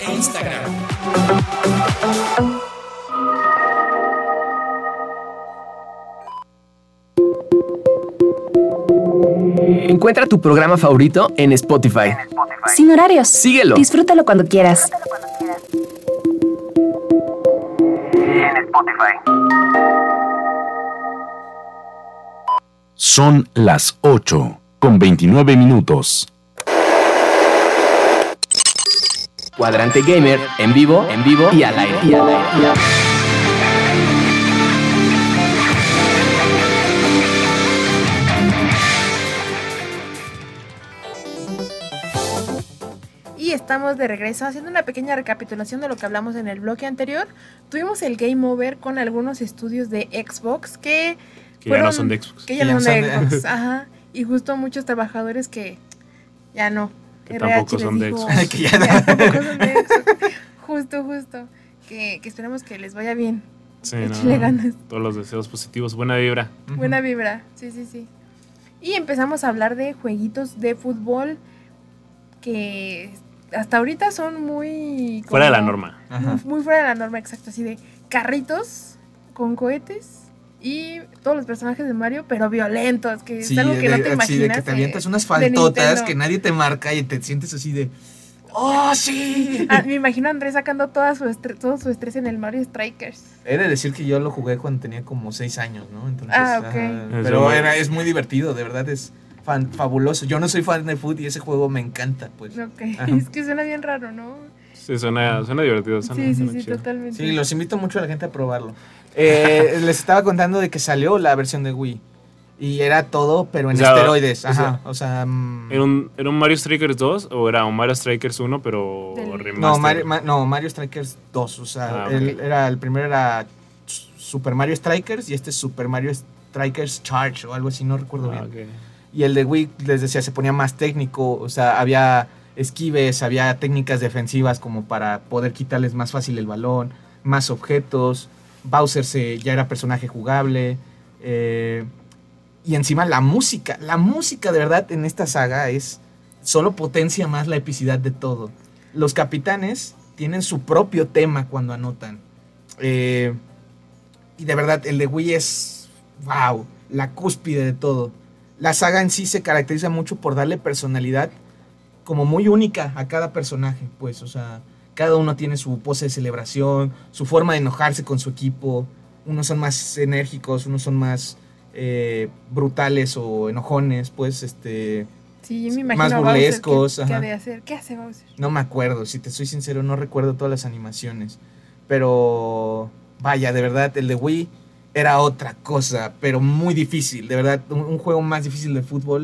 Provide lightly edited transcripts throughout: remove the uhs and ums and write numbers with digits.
e Instagram. Encuentra tu programa favorito en Spotify. Sin horarios. Síguelo. Disfrútalo cuando quieras. En Spotify. Son las 8:29. Cuadrante Gamer, en vivo y al aire. Y estamos de regreso haciendo una pequeña recapitulación de lo que hablamos en el bloque anterior. Tuvimos el Game Over con algunos estudios de Xbox que ya no son de Xbox. Que ya no son de Xbox, ajá. Y justo muchos trabajadores que ya no. Que tampoco son de Xbox. Que ya tampoco son de Xbox. Justo. Que esperemos que les vaya bien. Sí, Échale ganas. Todos los deseos positivos, buena vibra. Buena vibra, sí. Y empezamos a hablar de jueguitos de fútbol que hasta ahorita son muy... Fuera de la norma. Muy fuera de la norma, exacto. Así de carritos con cohetes y todos los personajes de Mario, pero violentos, que es algo que no te imaginas. Sí, de que te avientas unas faltotas que nadie te marca y te sientes así de... ¡Oh, sí! Me imagino a Andrés sacando todo su estrés en el Mario Strikers. He de decir que yo lo jugué cuando tenía como 6 años, ¿no? Entonces, ok. Pero es muy divertido, de verdad es fabuloso. Yo no soy fan de fútbol y ese juego me encanta, pues. Ok, es que suena bien raro, ¿no? Sí, suena divertido. Sí, totalmente. Sí, los invito mucho a la gente a probarlo. Les estaba contando de que salió la versión de Wii. Y era todo, pero en esteroides. Ajá. O sea, ¿Era un Mario Strikers 2 o era un Mario Strikers 1, pero remaster? No, Mario Strikers 2. O sea, el primero era Super Mario Strikers y este es Super Mario Strikers Charge o algo así, no recuerdo bien. Okay. Y el de Wii, les decía, se ponía más técnico. O sea, había esquives, había técnicas defensivas como para poder quitarles más fácil el balón, más objetos. Bowser ya era personaje jugable. Y encima la música de verdad en esta saga solo potencia más la epicidad de todo. Los capitanes tienen su propio tema cuando anotan. Y de verdad el de Wii es, wow, la cúspide de todo. La saga en sí se caracteriza mucho por darle personalidad como muy única a cada personaje, pues, o sea, cada uno tiene su pose de celebración, su forma de enojarse con su equipo. Unos son más enérgicos, unos son más brutales o enojones, pues, sí, me imagino más burlescos. ¿Qué ha de hacer? ¿Qué hace Bowser? No me acuerdo, si te soy sincero, no recuerdo todas las animaciones. Pero, vaya, de verdad, el de Wii era otra cosa, pero muy difícil. De verdad, un juego más difícil de fútbol,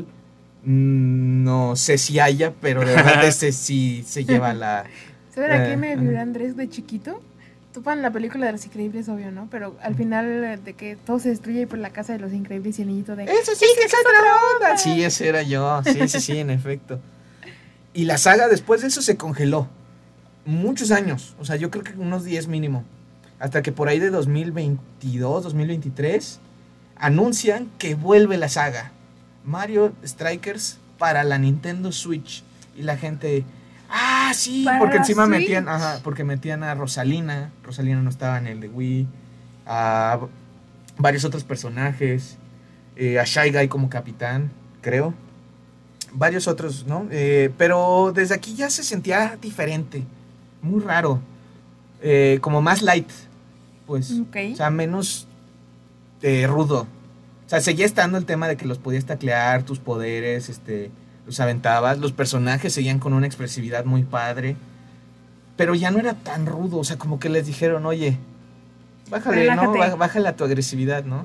no sé si haya, pero de verdad ese sí se lleva la... ¿Saben a qué me vibró Andrés de chiquito? Topan la película de Los Increíbles, obvio, ¿no? Pero al final de que todo se destruye por la casa de los Increíbles y el niñito de... ¡Eso sí que es otra onda! Sí, ese era yo. Sí, en efecto. Y la saga después de eso se congeló. Muchos años. O sea, yo creo que unos 10 mínimo. Hasta que por ahí de 2022, 2023, anuncian que vuelve la saga. Mario Strikers para la Nintendo Switch. Y la gente... Ah, sí, porque encima metían a Rosalina. Rosalina no estaba en el de Wii. A varios otros personajes. A Shy Guy como capitán, creo. Varios otros, ¿no? Pero desde aquí ya se sentía diferente. Muy raro. Como más light, pues. Okay. O sea, menos rudo. O sea, seguía estando el tema de que los podías taclear, tus poderes, los aventabas, los personajes seguían con una expresividad muy padre, pero ya no era tan rudo, o sea, como que les dijeron, oye, bájale, relájate, ¿no? Bájale a tu agresividad, ¿no?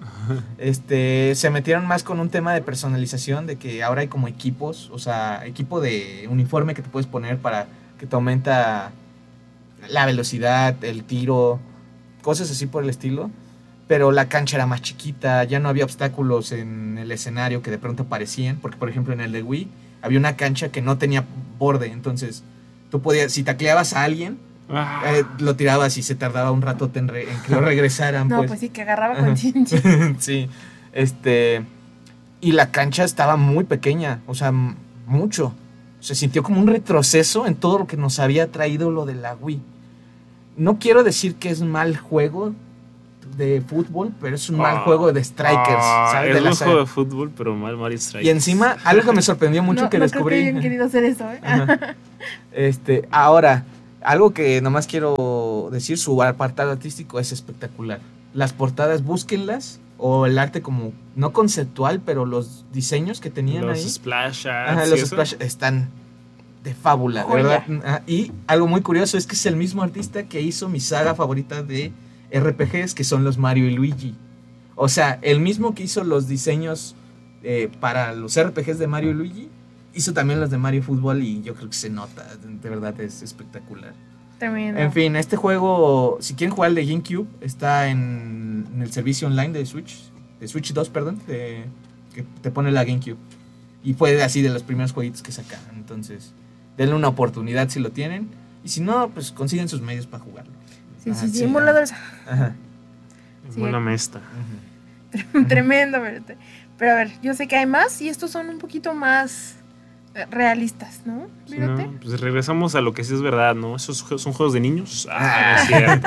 Se metieron más con un tema de personalización, de que ahora hay como equipos, o sea, equipo de uniforme que te puedes poner para que te aumenta la velocidad, el tiro, cosas así por el estilo. Pero la cancha era más chiquita, ya no había obstáculos en el escenario que de pronto aparecían, porque por ejemplo en el de Wii había una cancha que no tenía borde, entonces tú podías, si tacleabas a alguien, lo tirabas y se tardaba un rato en que lo regresaran. No, pues sí, que agarraba conciencia. Sí, y la cancha estaba muy pequeña, o sea, mucho. Se sintió como un retroceso en todo lo que nos había traído lo de la Wii. No quiero decir que es mal juego de fútbol, pero es un mal juego de Strikers, ¿sabes? Es De la un saga. juego de fútbol, pero mal Mario Strikers. Y encima, algo que me sorprendió mucho no, que no descubrí. creo que hayan querido hacer eso, ¿eh? Ajá. Ahora, algo que nomás quiero decir, su apartado artístico es espectacular. Las portadas, búsquenlas, o el arte como, no conceptual, pero los diseños que tenían los ahí. splash Ajá, arts. los ¿y eso? splash están de fábula, de Joya. verdad. Ajá, y algo muy curioso es que es el mismo artista que hizo mi saga favorita de RPGs, que son los Mario y Luigi. O sea, el mismo que hizo los diseños para los RPGs de Mario y Luigi, hizo también los de Mario Fútbol y yo creo que se nota, de verdad es espectacular. Tremendo. En fin, este juego, si quieren jugar el de GameCube, está en el servicio online de Switch 2, perdón, que te pone la GameCube. Y fue así de los primeros jueguitos que sacaron. Entonces, denle una oportunidad si lo tienen. Y si no, pues consiguen sus medios para jugarlo. Sí, emuladores. Ajá. Sí. Buena mesta. Tremendo, ¿verdad? Pero a ver, yo sé que hay más y estos son un poquito más realistas, ¿no? Sí, Mírate. ¿no? Pues regresamos a lo que sí es verdad, ¿no? Esos son juegos de niños. No es cierto.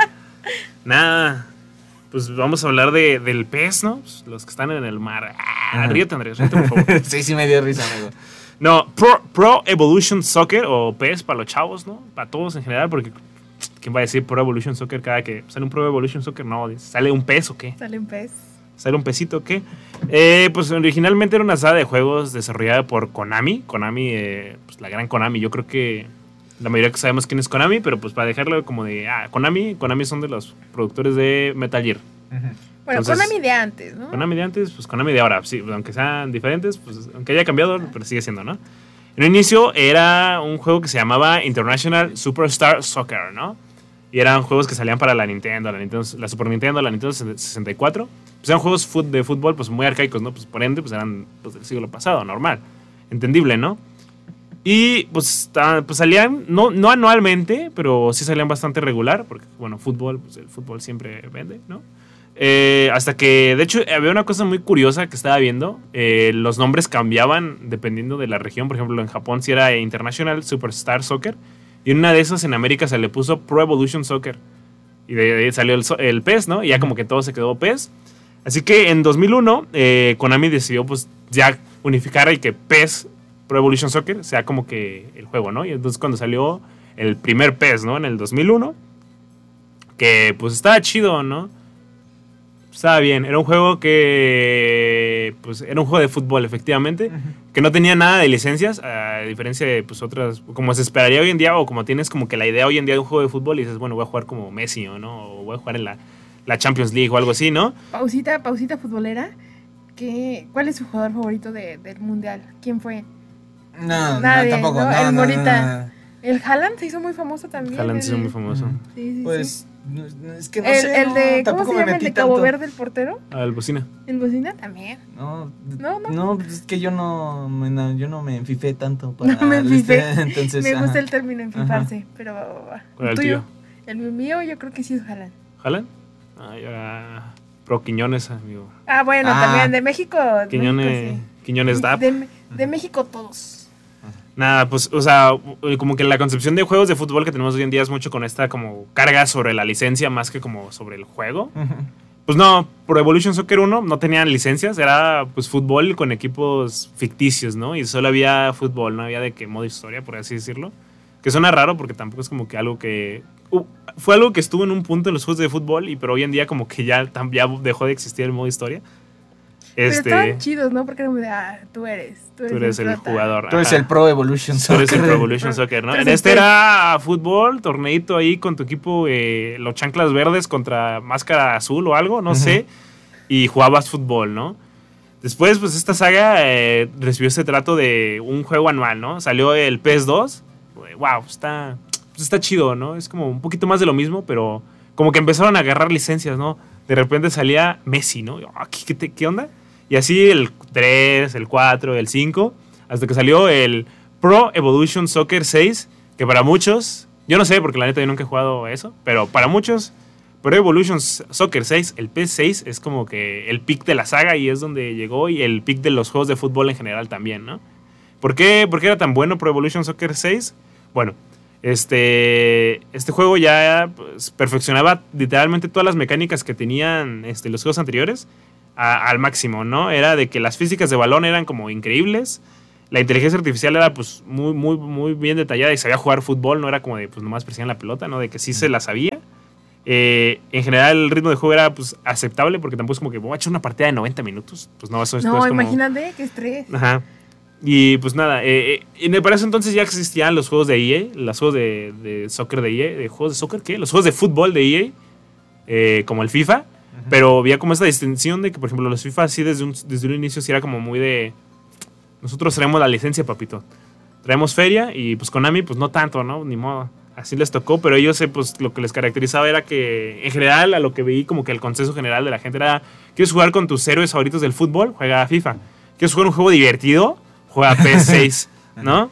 Nada. Pues vamos a hablar del pez, ¿no? Pues los que están en el mar. Ríete, Andrés, ríete, por favor. Sí, me dio risa, amigo. No, Pro Evolution Soccer o PES para los chavos, ¿no? Para todos en general, porque ¿quién va a decir Pro Evolution Soccer cada que sale un Pro Evolution Soccer? No, ¿sale un PES o qué? Sale un pez. ¿Sale un pesito o qué? Pues originalmente era una saga de juegos desarrollada por Konami. Konami, pues la gran Konami. Yo creo que la mayoría que sabemos quién es Konami, pero pues para dejarlo como de, Konami son de los productores de Metal Gear. Bueno, Entonces, Konami de antes, ¿no? Konami de antes, pues Konami de ahora. Sí, aunque sean diferentes, pues aunque haya cambiado, pero sigue siendo, ¿no? En un inicio era un juego que se llamaba International Superstar Soccer, ¿no? Y eran juegos que salían para la Nintendo, la Super Nintendo, la Nintendo 64. Pues eran juegos de fútbol pues muy arcaicos, ¿no? Pues por ende, pues eran pues, del siglo pasado, normal. Entendible, ¿no? Y pues salían, no anualmente, pero sí salían bastante regular, porque, bueno, fútbol, pues el fútbol siempre vende, ¿no? Hasta que, de hecho, había una cosa muy curiosa que estaba viendo. Los nombres cambiaban dependiendo de la región. Por ejemplo, en Japón sí era International Superstar Soccer. Y en una de esas en América se le puso Pro Evolution Soccer. Y de ahí salió el PES, ¿no? Y ya como que todo se quedó PES. Así que en 2001, Konami decidió pues ya unificar y que PES, Pro Evolution Soccer, sea como que el juego, ¿no? Y entonces cuando salió el primer PES, ¿no? En el 2001, que pues estaba chido, ¿no? Estaba bien, era un juego que pues era un juego de fútbol efectivamente, que no tenía nada de licencias, a diferencia de pues otras, como se esperaría hoy en día, o como tienes como que la idea hoy en día de un juego de fútbol y dices, bueno, voy a jugar como Messi o no, o voy a jugar en la Champions League o algo así, ¿no? Pausita futbolera. ¿Cuál es su jugador favorito del mundial? ¿Quién fue? No, Nadie, tampoco. ¿no? No, El no, Morita. no. El Haaland se hizo muy famoso también. Haaland se hizo muy famoso. Sí. Pues, es que no El sé. de, ¿cómo tampoco se me llama el metí de Cabo tanto. Verde, el portero? El bocina. ¿El Bocina? También. No, No. pues es que yo no me enfifé tanto para No me enfifé. entonces, Me gusta ajá. el término enfifarse, pero... ¿Cuál era el tuyo? tuyo? El mío yo creo que sí es Haaland. ¿Haaland? Pro Quiñones, amigo. Bueno, también de México. Quiñones Dap. De México todos. Nada, pues, o sea, como que la concepción de juegos de fútbol que tenemos hoy en día es mucho con esta como carga sobre la licencia más que como sobre el juego. Pues no, Pro Evolution Soccer 1 no tenían licencias, era pues fútbol con equipos ficticios, ¿no? Y solo había fútbol, no había de que modo historia, por así decirlo. Que suena raro porque tampoco es como que algo que... fue algo que estuvo en un punto en los juegos de fútbol, pero hoy en día como que ya dejó de existir el modo historia. Pero estaban chidos, ¿no? Porque era como de, tú eres el prota. jugador. Tú eres ajá. el Pro Evolution Tú Soccer. eres el Pro Evolution Soccer, ¿no? Tú En eres este el era fútbol, torneito ahí con tu equipo, los chanclas verdes contra máscara azul o algo, no sé. Y jugabas fútbol, ¿no? Después, pues esta saga recibió ese trato de un juego anual, ¿no? Salió el PS2. Wow, está chido, ¿no? Es como un poquito más de lo mismo, pero como que empezaron a agarrar licencias, ¿no? De repente salía Messi, ¿no? ¿Qué onda? Y así el 3, el 4, el 5, hasta que salió el Pro Evolution Soccer 6, que para muchos, yo no sé, porque la neta yo nunca he jugado eso, pero para muchos, Pro Evolution Soccer 6, el PS6, es como que el pick de la saga y es donde llegó, y el pick de los juegos de fútbol en general también, ¿no? ¿Por qué era tan bueno Pro Evolution Soccer 6? Bueno, este juego ya pues, perfeccionaba literalmente todas las mecánicas que tenían los juegos anteriores al máximo, ¿no? Era de que las físicas de balón eran como increíbles. La inteligencia artificial era pues muy bien detallada y sabía jugar fútbol, no era como de pues nomás presionar la pelota, ¿no? De que sí se la sabía. En general el ritmo de juego era pues aceptable porque tampoco es como que voy a echar una partida de 90 minutos. Pues no, eso es No, como... imagínate, qué estrés. Ajá. Y pues nada, para eso entonces ya existían los juegos de EA, los juegos de soccer de EA, ¿de juegos de soccer qué? Los juegos de fútbol de EA, como el FIFA, pero había como esta distinción de que, por ejemplo, los FIFA así desde un inicio sí era como muy de... Nosotros traemos la licencia, papito. Traemos feria y pues Konami pues no tanto, ¿no? Ni modo. Así les tocó, pero ellos pues lo que les caracterizaba era que en general a lo que veí como que el consenso general de la gente era ¿quieres jugar con tus héroes favoritos del fútbol? Juega a FIFA. ¿Quieres jugar un juego divertido? Juega a PS6, ¿no?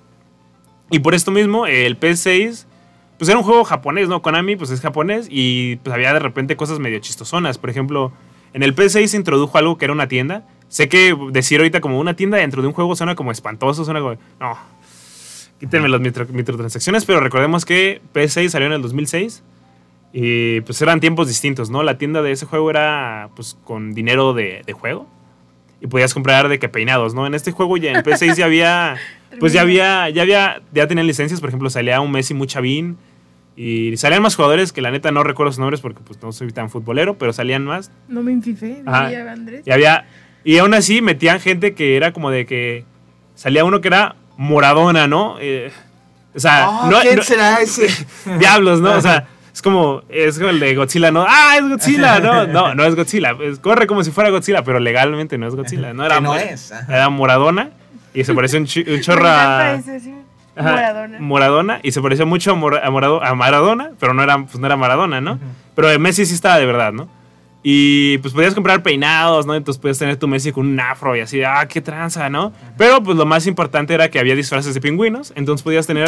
Y por esto mismo el PS6 pues era un juego japonés, ¿no? Konami pues es japonés y pues había de repente cosas medio chistosonas. Por ejemplo, en el PS6 se introdujo algo que era una tienda. Sé que decir ahorita como una tienda dentro de un juego suena como espantoso, suena como... No, quítenme las microtransacciones, pero recordemos que PS6 salió en el 2006 y pues eran tiempos distintos, ¿no? La tienda de ese juego era pues con dinero de juego y podías comprar de que peinados, ¿no? En este juego ya en PS6 ya había... pues ya tenían licencias, por ejemplo, salía un Messi muy chavín y salían más jugadores que la neta no recuerdo sus nombres porque pues no soy tan futbolero, pero salían más. No me enfifé, diría Andrés. Y aún así metían gente que era como de que salía uno que era Maradona, ¿no? O sea, ¿quién será ese? Diablos, ¿no? O sea, es como el de Godzilla, ¿no? ¡Ah, es Godzilla! No es Godzilla. Corre como si fuera Godzilla, pero legalmente no es Godzilla. No era, era Maradona y se pareció un chorro a... Maradona y se pareció mucho a Maradona, pero no era Maradona, ¿no? Pero Messi sí estaba de verdad, ¿no? Y pues podías comprar peinados, ¿no? Entonces podías tener tu Messi con un afro y así, qué tranza, ¿no? Pero pues lo más importante era que había disfraces de pingüinos, entonces podías tener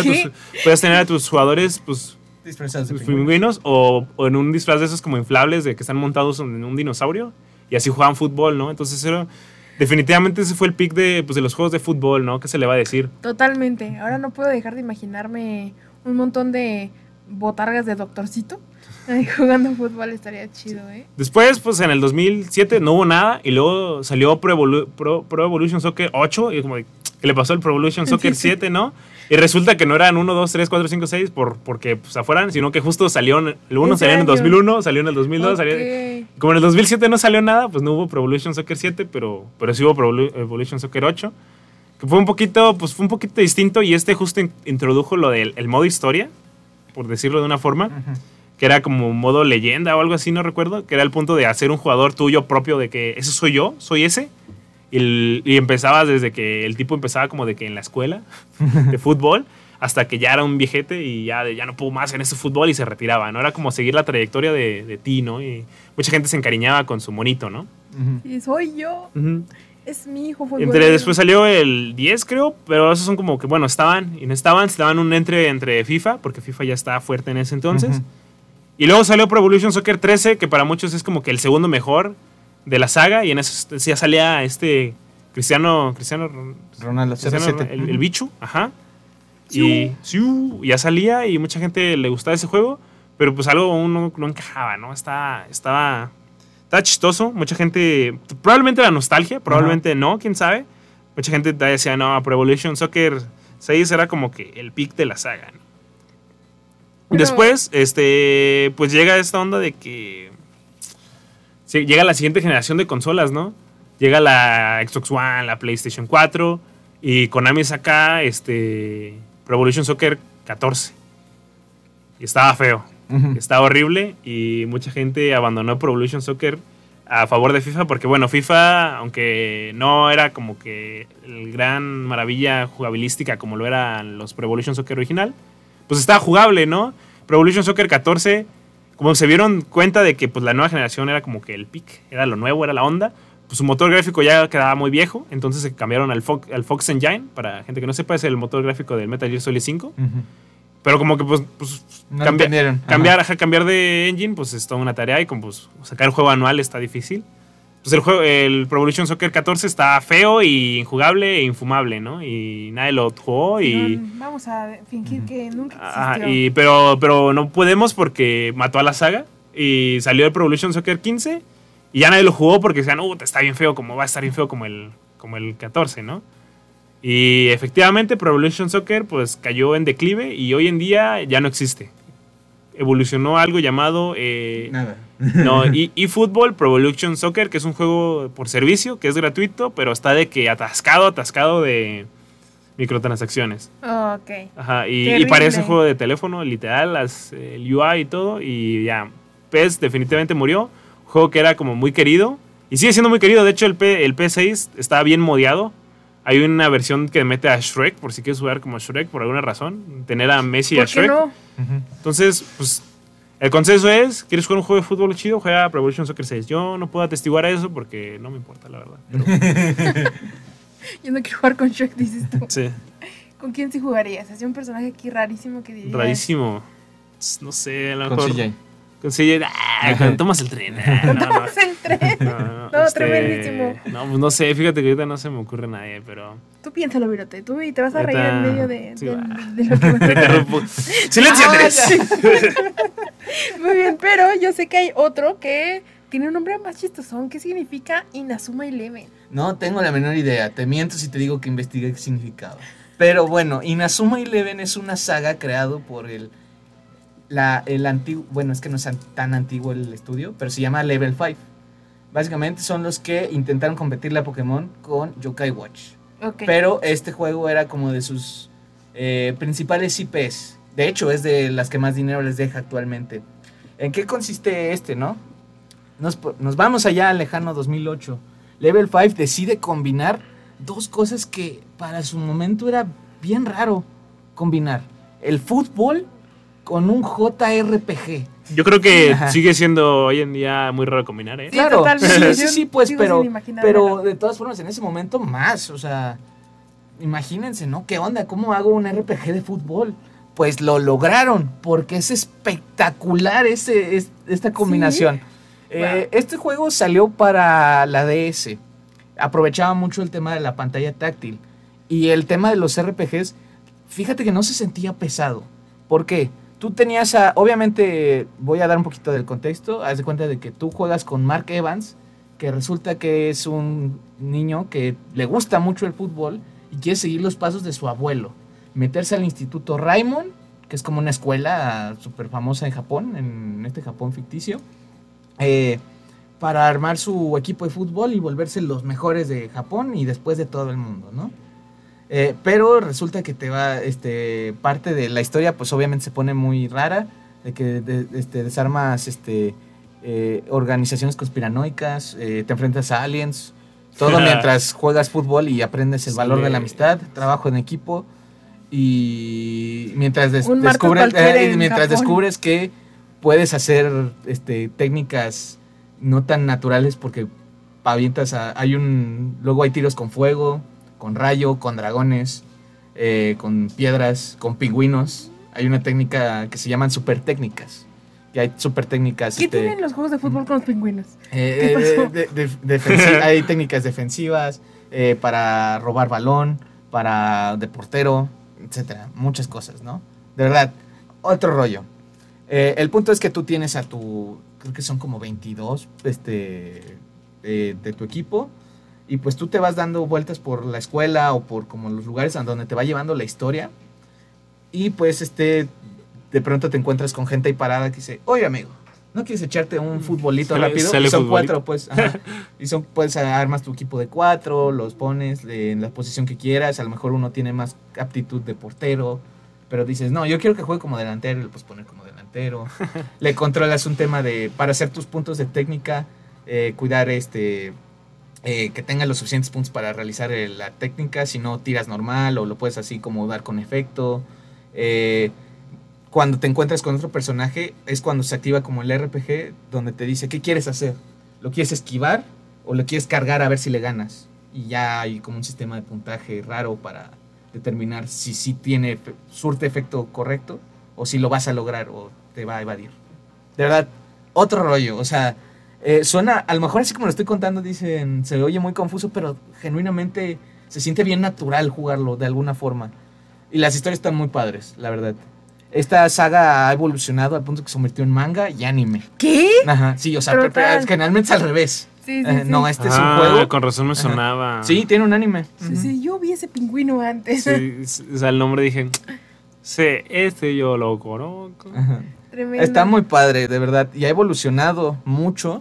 a tus jugadores, pues, disfrazados de pingüinos o en un disfraz de esos como inflables de que están montados en un dinosaurio y así jugaban fútbol, ¿no? Entonces definitivamente ese fue el pick de los juegos de fútbol, ¿no? ¿Qué se le va a decir? Totalmente. Ahora no puedo dejar de imaginarme un montón de botargas de doctorcito jugando fútbol, estaría chido, ¿eh? Después, pues en el 2007 no hubo nada y luego salió Pro Evolution Soccer 8 y como que le pasó el Pro Evolution Soccer 7, ¿no? Y resulta que no eran 1, 2, 3, 4, 5, 6 porque pues afueran, sino que justo salió el 1 salió en el 2001, salió en el 2002, como en el 2007 no salió nada, pues no hubo Pro Evolution Soccer 7, pero sí hubo Pro Evolution Soccer 8, que fue un poquito distinto y justo introdujo lo del modo historia, por decirlo de una forma. Que era como modo leyenda o algo así, no recuerdo, que era el punto de hacer un jugador tuyo propio de que ese soy yo, soy ese. Y empezabas desde que el tipo empezaba como de que en la escuela de fútbol hasta que ya era un viejete y ya no pudo más en ese fútbol y se retiraba, ¿no? Era como seguir la trayectoria de ti, ¿no? Y mucha gente se encariñaba con su monito, ¿no? Y soy yo. Es mi hijo futbolero. Después salió el 10, creo, pero esos son como que, bueno, estaban y no estaban. Se daban un entre FIFA, porque FIFA ya estaba fuerte en ese entonces. Y luego salió Pro Evolution Soccer 13, que para muchos es como que el segundo mejor de la saga. Y en eso ya salía Cristiano Ronaldo, CR7. El bicho, ajá. Y ya salía y mucha gente le gustaba ese juego. Pero pues algo aún no encajaba, ¿no? Estaba chistoso. Mucha gente, probablemente la nostalgia, probablemente no, quién sabe. Mucha gente decía, no, Pro Evolution Soccer 6 era como que el pick de la saga, ¿no? Después, pues llega esta onda de que llega la siguiente generación de consolas, ¿no? Llega la Xbox One, la PlayStation 4 y Konami saca Pro Evolution Soccer 14. Y estaba feo, estaba horrible y mucha gente abandonó Pro Evolution Soccer a favor de FIFA porque, bueno, FIFA, aunque no era como que el gran maravilla jugabilística como lo eran los Pro Evolution Soccer original, pues estaba jugable, ¿no? Pro Evolution Soccer 14, como se dieron cuenta de que pues la nueva generación era como que el pick, era lo nuevo, era la onda, pues su motor gráfico ya quedaba muy viejo, entonces se cambiaron al Fox Engine, para gente que no sepa, es el motor gráfico del Metal Gear Solid 5. Pero como que pues no cambiar de engine pues es toda una tarea y como pues sacar el juego anual está difícil. pues el Pro Evolution Soccer 14 está feo y injugable e infumable, ¿no? Y nadie lo jugó y... No, vamos a fingir que nunca Ajá, existió. pero no podemos porque mató a la saga y salió el Pro Evolution Soccer 15 y ya nadie lo jugó porque decían, está bien feo, como va a estar bien feo como el 14, ¿no? Y efectivamente Pro Evolution Soccer pues cayó en declive y hoy en día ya no existe. Evolucionó algo llamado Nada. eFootball Pro Evolution Soccer, que es un juego por servicio, que es gratuito, pero está de que atascado de microtransacciones. Ok. Ajá, y Terrible. parece juego de teléfono, literal, el UI y todo, y ya, PES definitivamente murió. Juego que era como muy querido, y sigue siendo muy querido. De hecho, el P6 está bien modiado. Hay una versión que mete a Shrek, por si quieres jugar como Shrek, por alguna razón. Tener a Messi y a ¿Por qué Shrek. no? Entonces, pues, el consenso es, ¿quieres jugar un juego de fútbol chido? Juega Pro Evolution Soccer 6. Yo no puedo atestiguar a eso porque no me importa, la verdad. Pero, Yo no quiero jugar con Shrek, dices tú. sí, ¿Con quién sí jugarías? Hacía un personaje aquí rarísimo que dirías. rarísimo. No sé, a lo Con mejor... CJ. Con CJ. Cuando tomas el tren. No, no. Tomamos el tren. No, tremendísimo. No, pues no sé, fíjate que ahorita no se me ocurre nadie, pero... Tú piénsalo, Virote. Tú y te vas a reír Ahorita- en medio de sí, de va. lo que Te interrumpo. ¡Silencio, Andrés! Muy bien, pero yo sé que hay otro que tiene un nombre más chistosón. ¿Qué significa Inazuma Eleven? No tengo la menor idea. Te miento si te digo que investigué qué significaba. Pero bueno, Inazuma Eleven es una saga creado por el antiguo... Bueno, es que no es tan antiguo el estudio, pero se llama Level 5. Básicamente son los que intentaron competirle a Pokémon con Yokai Watch. Ok. Pero este juego era como de sus principales IPs. De hecho, es de las que más dinero les deja actualmente. ¿En qué consiste este, no? Nos vamos allá al lejano 2008. Level 5 decide combinar dos cosas que para su momento era bien raro combinar. El fútbol con un JRPG. Yo creo que Ajá. sigue siendo hoy en día muy raro combinar, ¿eh? Sí, Claro, totalmente. sí, pues, Sigo pero sin imaginármelo. de todas formas, en ese momento más, o sea, imagínense, ¿no? ¿Qué onda? ¿Cómo hago un RPG de fútbol? Pues lo lograron, porque es espectacular esta combinación. ¿Sí? Wow. Este juego salió para la DS, aprovechaba mucho el tema de la pantalla táctil, y el tema de los RPGs, fíjate que no se sentía pesado. ¿Por qué? Tú tenías obviamente, voy a dar un poquito del contexto, haz de cuenta de que tú juegas con Mark Evans, que resulta que es un niño que le gusta mucho el fútbol y quiere seguir los pasos de su abuelo, meterse al Instituto Raimon, que es como una escuela súper famosa en Japón, en este Japón ficticio, para armar su equipo de fútbol y volverse los mejores de Japón y después de todo el mundo, ¿no? Pero resulta que parte de la historia pues obviamente se pone muy rara, de que desarmas organizaciones conspiranoicas, te enfrentas a aliens, todo mientras juegas fútbol y aprendes el valor de la amistad, trabajo en equipo, y mientras Un martes cualquiera en Japón. descubres que puedes hacer técnicas no tan naturales porque avientas luego hay tiros con fuego, con rayo, con dragones, con piedras, con pingüinos. Hay una técnica que se llaman super técnicas. Y hay super técnicas. ¿Qué tienen los juegos de fútbol con los pingüinos? Hay técnicas defensivas, para robar balón, de portero, etcétera. Muchas cosas, ¿no? De verdad, otro rollo. El punto es que tú tienes creo que son como 22 de tu equipo. Y pues tú te vas dando vueltas por la escuela o por como los lugares a donde te va llevando la historia. Y pues de pronto te encuentras con gente ahí parada que dice, oye amigo, ¿no quieres echarte un futbolito rápido? Sale Y son futbolito. 4, pues. Ajá. Y pues armas tu equipo de 4, los pones en la posición que quieras. A lo mejor uno tiene más aptitud de portero, pero dices, no, yo quiero que juegue como delantero, y lo puedes poner como delantero. Le controlas un tema para hacer tus puntos de técnica, cuidar que tenga los suficientes puntos para realizar la técnica, si no tiras normal o lo puedes así como dar con efecto. Cuando te encuentras con otro personaje es cuando se activa como el RPG, donde te dice qué quieres hacer, lo quieres esquivar o lo quieres cargar a ver si le ganas, y ya hay como un sistema de puntaje raro para determinar si sí surte efecto correcto o si lo vas a lograr o te va a evadir. De verdad, otro rollo, o sea, Suena, a lo mejor así como lo estoy contando, dicen, se oye muy confuso, pero genuinamente se siente bien natural jugarlo de alguna forma. Y las historias están muy padres, la verdad. Esta saga ha evolucionado al punto que se convirtió en manga y anime. ¿Qué? Ajá, sí, o sea, Total. generalmente es al revés. Sí, sí, sí. No, este es un juego. Con razón me Ajá. sonaba. Sí, tiene un anime. Sí, sí, yo vi ese pingüino antes. Sí, o sea, el nombre dije, sí, este yo lo conozco. Ajá. Tremendo. Está muy padre, de verdad. Y ha evolucionado mucho.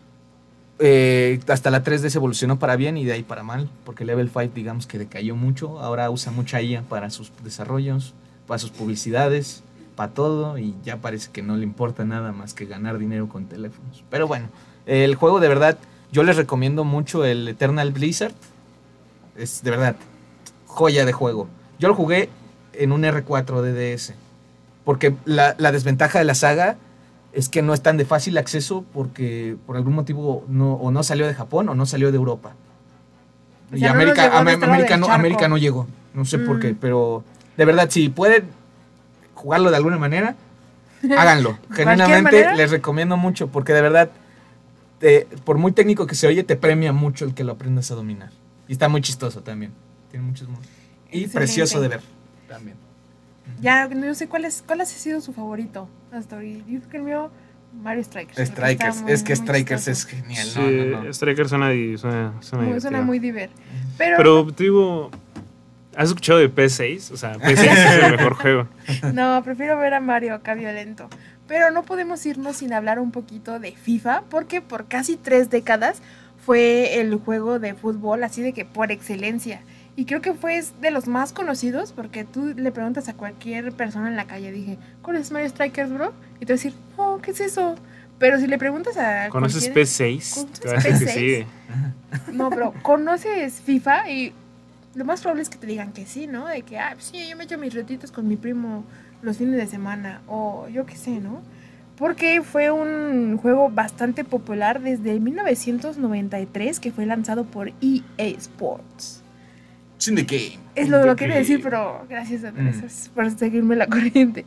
Hasta la 3D se evolucionó para bien y de ahí para mal. Porque Level 5, digamos que decayó mucho. Ahora usa mucha IA para sus desarrollos, para sus publicidades, para todo. Y ya parece que no le importa nada más que ganar dinero con teléfonos. Pero bueno, el juego de verdad, yo les recomiendo mucho el Eternal Blizzard. Es de verdad joya de juego. Yo lo jugué en un R4 DDS. Porque la desventaja de la saga es que no es tan de fácil acceso porque por algún motivo no salió de Japón o no salió de Europa. O Y sea, no los América, llevó de este lado del charco. América no llegó. No sé por qué, pero de verdad, si pueden jugarlo de alguna manera, háganlo. Genuinamente manera? les recomiendo mucho porque de verdad, por muy técnico que se oye, te premia mucho el que lo aprendas a dominar. Y está muy chistoso también. Tiene muchos modos. Y Excelente. precioso de ver también. Ya, no sé cuál ha sido su favorito hasta ahorita. Yo creo que el mío, Mario Strikers. porque Strikers, está muy, es que muy Strikers es chistoso. genial. Sí, No. Striker suena Suena muy divertido. Pero te digo, ¿has escuchado de PS6? O sea, PS6 es el mejor juego. No, prefiero ver a Mario acá violento. Pero no podemos irnos sin hablar un poquito de FIFA, porque por casi 3 décadas fue el juego de fútbol, así de que por excelencia. Y creo que fue de los más conocidos, porque tú le preguntas a cualquier persona en la calle, dije, ¿conoces Mario Strikers, bro? Y te va a decir, no, ¿qué es eso? Pero si le preguntas a ¿Conoces cualquier- PS6? ¿Conoces Te voy a decir que PS6? sí. No, pero ¿conoces FIFA? Y lo más probable es que te digan que sí, ¿no? De que, pues sí, yo me echo mis retitos con mi primo los fines de semana, o yo qué sé, ¿no? Porque fue un juego bastante popular desde 1993, que fue lanzado por EA Sports. It's in the game. Es lo quería decir, pero gracias Andrés por seguirme la corriente.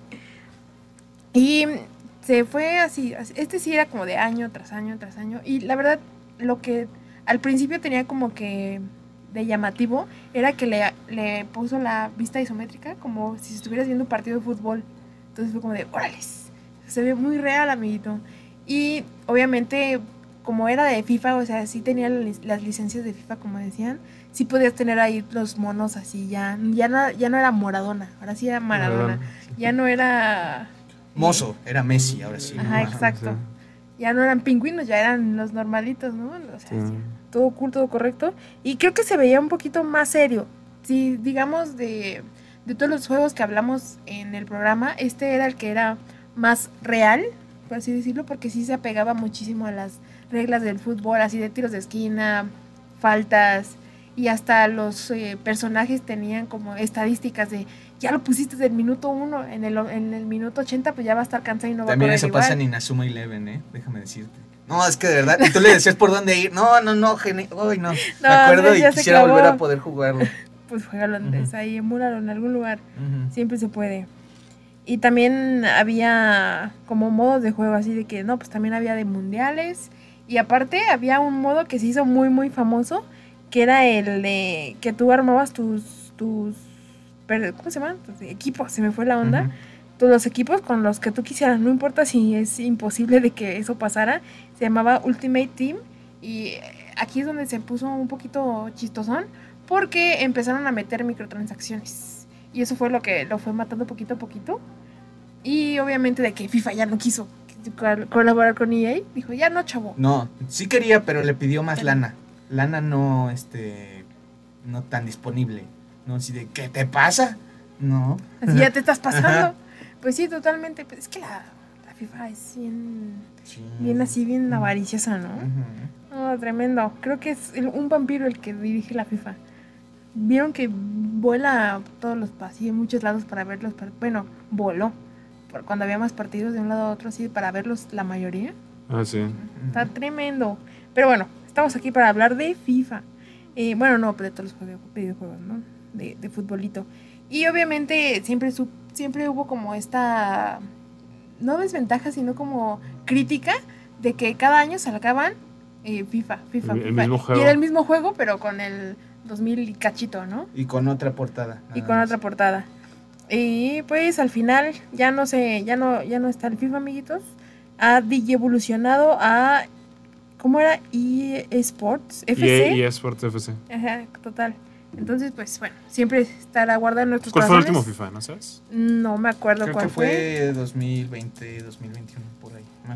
Y se fue así, este sí era como de año tras año tras año. Y la verdad, lo que al principio tenía como que de llamativo era que le puso la vista isométrica como si estuvieras viendo un partido de fútbol. Entonces fue como de, órales, se ve muy real, amiguito. Y obviamente, como era de FIFA, o sea, sí tenía las licencias de FIFA, como decían, sí podías tener ahí los monos así, ya no era Maradona, ahora sí era Maradona. Ya no era... Mozo, era Messi, ahora sí. Ajá, exacto. Ya no eran pingüinos, ya eran los normalitos, ¿no? O sea, sí, todo cool, todo correcto. Y creo que se veía un poquito más serio. Si digamos de todos los juegos que hablamos en el programa, este era el que era más real, por así decirlo, porque sí se apegaba muchísimo a las reglas del fútbol, así de tiros de esquina, faltas, y hasta los personajes tenían como estadísticas de ya lo pusiste del minuto 1, en el minuto 80 pues ya va a estar cansado y no va También a correr eso igual. pasa en Inazuma Eleven, déjame decirte. No, es que de verdad, y tú le decías por dónde ir. No, uy, no. Me acuerdo Andrés y ya se quisiera clavó. volver a poder jugarlo. Pues juégalo Andrés, ahí emúlalo en algún lugar, Ujú. siempre se puede. Y también había como modos de juego así de que, no, pues también había de mundiales. Y aparte había un modo que se hizo muy, muy famoso, que era el de que tú armabas tus ¿cómo se llaman? Tus equipos, se me fue la onda. Ujú. Todos los equipos con los que tú quisieras, no importa si es imposible de que eso pasara, se llamaba Ultimate Team. Y aquí es donde se puso un poquito chistosón, porque empezaron a meter microtransacciones. Y eso fue lo que lo fue matando poquito a poquito. Y obviamente de que FIFA ya no quiso colaborar con EA, dijo, ya no, chavo. No, sí quería, pero le pidió más lana. Lana no, no tan disponible. No, así de, ¿qué te pasa? No. Así ya te estás pasando. Ajá. Pues sí, totalmente. Pues es que la FIFA es Sí. bien así, bien avariciosa, ¿no? Ujú. No, tremendo. Creo que es un vampiro el que dirige la FIFA. Vieron que vuela a todos los pasillos, en muchos lados para verlos. Bueno, voló. Cuando había más partidos de un lado a otro, así, para verlos la mayoría. Ah, sí. Está tremendo. Pero bueno, estamos aquí para hablar de FIFA. Bueno, no, pero de todos los videojuegos, ¿no? De futbolito. Y obviamente siempre hubo como esta, no desventaja, sino como crítica de que cada año sacaban FIFA. El mismo juego. Y era el mismo juego, pero con el 2000 y cachito, ¿no? Y con otra portada. Y nada con más. otra portada. Y pues al final ya no está el FIFA, amiguitos. Ha evolucionado a ¿cómo era? eSports FC. Y eSports FC. Ajá, total. Entonces, pues bueno, siempre estará guardado en nuestros ¿Cuál fue el último corazones. FIFA? ¿No sabes? No me acuerdo Creo cuál que fue 2020, 2021, por ahí.